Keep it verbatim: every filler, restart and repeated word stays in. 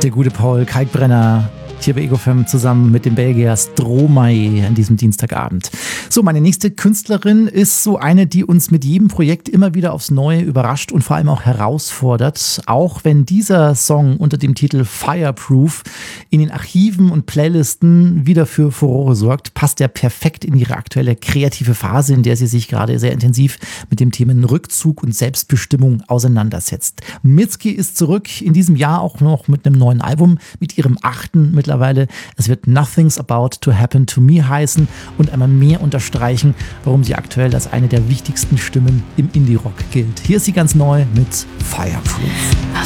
Der gute Paul Kalkbrenner hier bei Ego F M zusammen mit dem Belgier Stromae an diesem Dienstagabend. So, meine nächste Künstlerin ist so eine, die uns mit jedem Projekt immer wieder aufs Neue überrascht und vor allem auch herausfordert. Auch wenn dieser Song unter dem Titel Fireproof in den Archiven und Playlisten wieder für Furore sorgt, passt er perfekt in ihre aktuelle kreative Phase, in der sie sich gerade sehr intensiv mit dem Themen Rückzug und Selbstbestimmung auseinandersetzt. Mitski ist zurück, in diesem Jahr auch noch mit einem neuen Album, mit ihrem achten mittlerweile. Es wird Nothing's About to Happen to Me heißen und einmal mehr unterstreichen, warum sie aktuell als eine der wichtigsten Stimmen im Indie-Rock gilt. Hier ist sie ganz neu mit Fireproof.